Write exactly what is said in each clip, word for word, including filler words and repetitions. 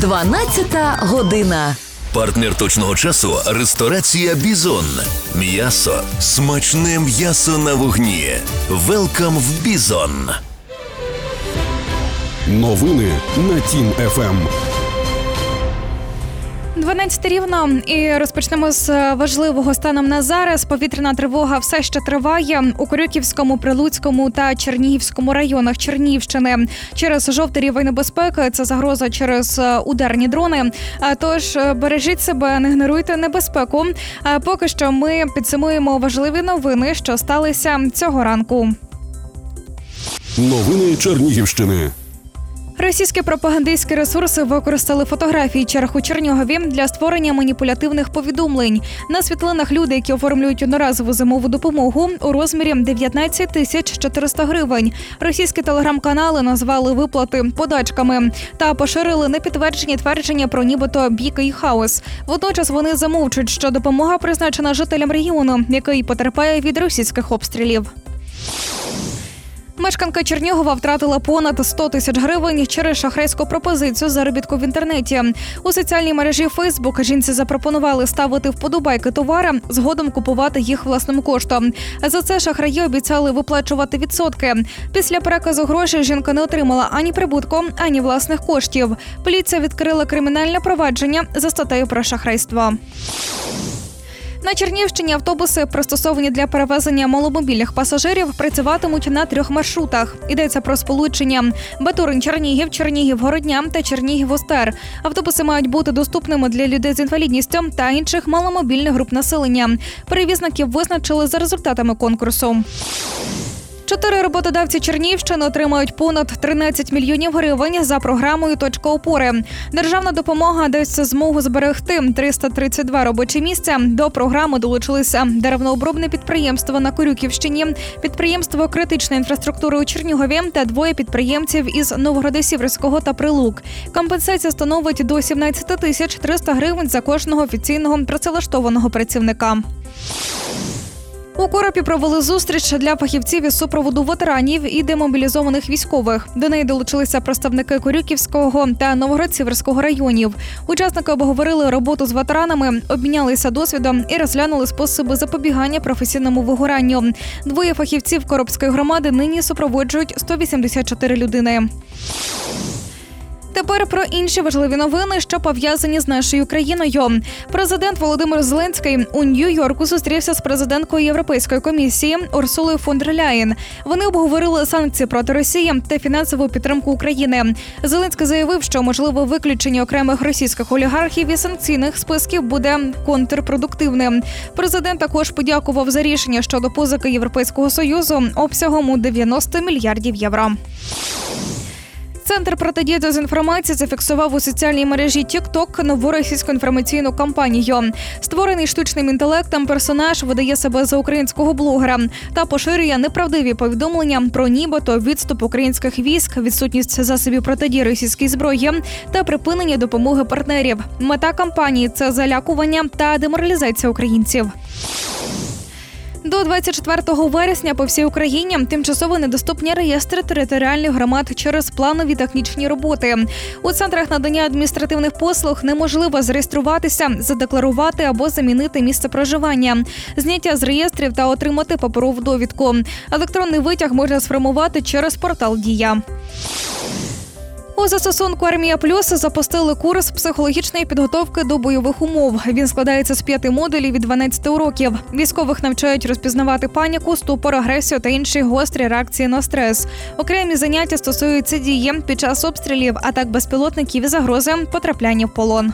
дванадцята година. Партнер точного часу – ресторація «Бізон». М'ясо. Смачне м'ясо на вогні. Велкам в «Бізон». Новини на Тім еф ем. дванадцята рівно, і розпочнемо з важливого. Станом на зараз повітряна тривога все ще триває у Корюківському, Прилуцькому та Чернігівському районах Чернігівщини. Через жовтий рівень небезпеки – це загроза через ударні дрони. Тож бережіть себе, не ігноруйте небезпеку. Поки що ми підсумуємо важливі новини, що сталися цього ранку. Новини Чернігівщини. Російські пропагандистські ресурси використали фотографії черг у Чернігові для створення маніпулятивних повідомлень. На світлинах люди, які оформлюють одноразову зимову допомогу у розмірі дев'ятнадцять тисяч чотириста гривень. Російські телеграм-канали назвали виплати подачками та поширили непідтверджені твердження про нібито бійки і хаос. Водночас вони замовчують, що допомога призначена жителям регіону, який потерпає від російських обстрілів. Мешканка Чернігова втратила понад сто тисяч гривень через шахрайську пропозицію заробітку в інтернеті. У соціальній мережі Фейсбук жінці запропонували ставити вподобайки товара, згодом купувати їх власним коштом. За це шахраї обіцяли виплачувати відсотки. Після переказу грошей жінка не отримала ані прибутку, ані власних коштів. Поліція відкрила кримінальне провадження за статтею про шахрайство. На Чернігівщині автобуси, пристосовані для перевезення маломобільних пасажирів, працюватимуть на трьох маршрутах. Йдеться про сполучення Батурин-Чернігів, Чернігів-Городня та Чернігів-Остер. Автобуси мають бути доступними для людей з інвалідністю та інших маломобільних груп населення. Перевізників визначили за результатами конкурсу. Чотири роботодавці Чернігівщини отримають понад тринадцять мільйонів гривень за програмою «Точка опори». Державна допомога дасть змогу зберегти триста тридцять два робочі місця. До програми долучилися деревнообробне підприємство на Корюківщині, підприємство критичної інфраструктури у Чернігові та двоє підприємців із Новгород-Сіверського та Прилук. Компенсація становить до сімнадцять тисяч триста гривень за кожного офіційного працевлаштованого працівника. У Коропі провели зустріч для фахівців із супроводу ветеранів і демобілізованих військових. До неї долучилися представники Корюківського та Новгород-Сіверського районів. Учасники обговорили роботу з ветеранами, обмінялися досвідом і розглянули способи запобігання професійному вигоранню. Двоє фахівців Коропської громади нині супроводжують сто вісімдесят чотири людини. Тепер про інші важливі новини, що пов'язані з нашою країною. Президент Володимир Зеленський у Нью-Йорку зустрівся з президенткою Європейської комісії Урсулою фон дер Ляєн. Вони обговорили санкції проти Росії та фінансову підтримку України. Зеленський заявив, що можливе виключення окремих російських олігархів із санкційних списків буде контрпродуктивним. Президент також подякував за рішення щодо позики Європейського Союзу обсягом у дев'яносто мільярдів євро. Центр протидії дезінформації зафіксував у соціальній мережі TikTok нову російську інформаційну кампанію. Створений штучним інтелектом персонаж видає себе за українського блогера та поширює неправдиві повідомлення про нібито відступ українських військ, відсутність засобів протидії російській зброї та припинення допомоги партнерів. Мета кампанії – це залякування та деморалізація українців. До двадцять четвертого вересня по всій Україні тимчасово недоступні реєстри територіальних громад через планові технічні роботи. У центрах надання адміністративних послуг неможливо зареєструватися, задекларувати або замінити місце проживання, зняття з реєстрів та отримати паперову довідку. Електронний витяг можна сформувати через портал «Дія». У застосунку «Армія Плюс» запустили курс психологічної підготовки до бойових умов. Він складається з п'яти модулів від дванадцяти уроків. Військових навчають розпізнавати паніку, ступор, агресію та інші гострі реакції на стрес. Окремі заняття стосуються дії під час обстрілів, атак безпілотників і загрози потрапляння в полон.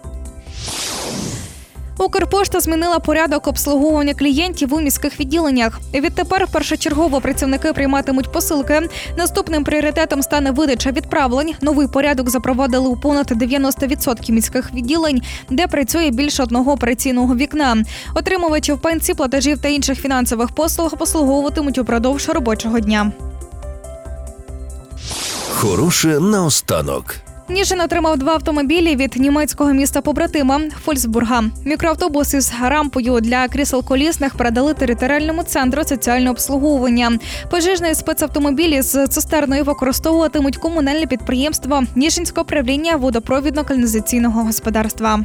Укрпошта змінила порядок обслуговування клієнтів у міських відділеннях. Відтепер першочергово працівники прийматимуть посилки. Наступним пріоритетом стане видача відправлень. Новий порядок запровадили у понад дев'яносто відсотків міських відділень, де працює більше одного операційного вікна. Отримувачів пенсій, платежів та інших фінансових послуг обслуговуватимуть упродовж робочого дня. Хороше наостанок. Ніжин отримав два автомобілі від німецького міста-побратима Фольцбурга. Мікроавтобус із рампою для крісел колісних передали територіальному центру соціального обслуговування. Пожежний спецавтомобіль з цистерною використовуватимуть комунальне підприємство Ніжинського управління водопровідно-каналізаційного господарства.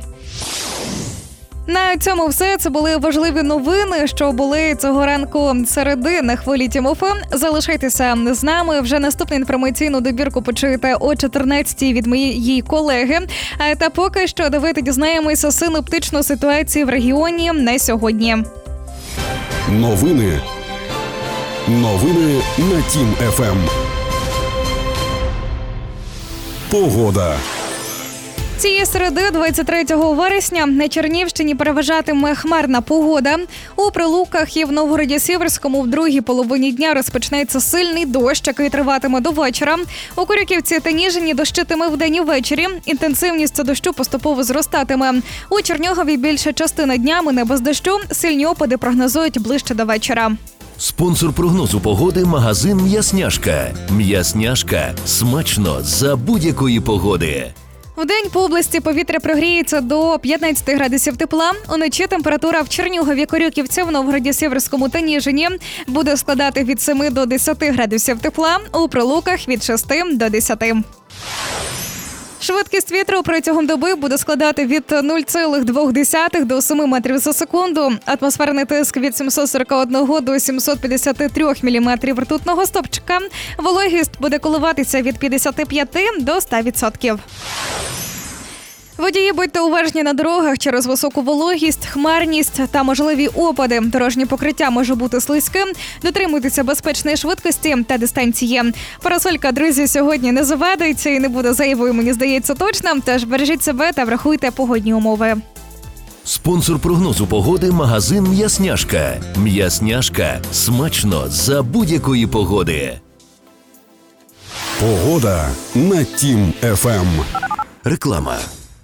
На цьому все. Це були важливі новини, що були цього ранку середи на хвилі Тім-ФМ. Залишайтеся з нами. Вже наступну інформаційну добірку почуєте о чотирнадцятій від моєї колеги. Та поки що давайте дізнаємося синоптичну ситуацію в регіоні на сьогодні. Новини. Новини на Тім-ФМ. Погода. Цієї середи, двадцять третього вересня, на Чернівщині переважатиме хмарна погода. У Прилуках і в Новгороді-Сіверському в другій половині дня розпочнеться сильний дощ, який триватиме до вечора. У Корюківці та Ніжині дощитиме вдень і ввечері. Інтенсивність дощу поступово зростатиме. У Чернігові більша частина дня мине без дощу. Сильні опади прогнозують ближче до вечора. Спонсор прогнозу погоди – магазин «М'ясняшка». «М'ясняшка» – смачно за будь-якої погоди. Вдень по області повітря прогріється до п'ятнадцяти градусів тепла. Уночі температура в Чернігові, Корюківці, в Новгороді-Сіверському та Ніжині буде складати від семи до десяти градусів тепла, у Прилуках – від шести до десяти. Швидкість вітру протягом доби буде складати від нуль цілих двох десятих до семи метрів за секунду. Атмосферний тиск від сімсот сорок один до сімсот п'ятдесят три міліметрів ртутного стовпчика. Вологість буде коливатися від п'ятдесят п'ять до ста відсотків. Водії, будьте уважні на дорогах через високу вологість, хмарність та можливі опади. Дорожнє покриття може бути слизьким. Дотримуйтеся безпечної швидкості та дистанції. Парасолька, друзі, сьогодні не завадиться і не буде зайвою, мені здається, точно. Тож бережіть себе та врахуйте погодні умови. Спонсор прогнозу погоди – магазин «М'ясняшка». «М'ясняшка» – смачно за будь-якої погоди. Погода на Тім-ФМ. Реклама.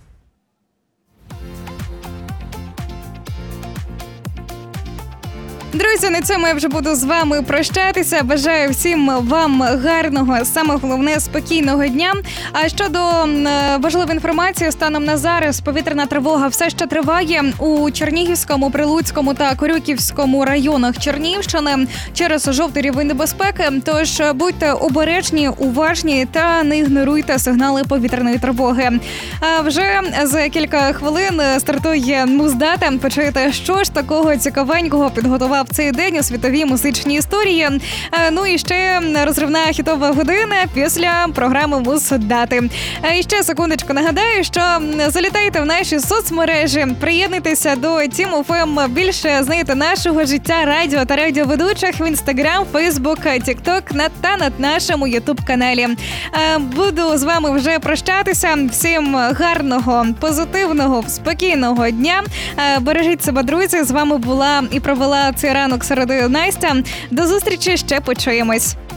Друзі, на цьому я вже буду з вами прощатися. Бажаю всім вам гарного, саме головне, спокійного дня. А щодо важливої інформації, станом на зараз повітряна тривога все ще триває у Чернігівському, Прилуцькому та Корюківському районах Чернігівщини через жовтий рівень небезпеки. Тож будьте обережні, уважні та не ігноруйте сигнали повітряної тривоги. А вже за кілька хвилин стартує Муздата. Почуєте, що ж такого цікавенького підготував в цей день у світовій музичній історії. Ну і ще розривна хітова година після програми Муздати. І ще секундочку нагадаю, що залітайте в наші соцмережі, приєднуйтеся до Тім-ФМ, більше знаєте нашого життя, радіо та радіоведучих в Інстаграм, Фейсбук, Тікток та на нашому Ютуб-каналі. Буду з вами вже прощатися. Всім гарного, позитивного, спокійного дня. Бережіть себе, друзі. З вами була і провела цей ранок середи Настя. До зустрічі, ще почуємось.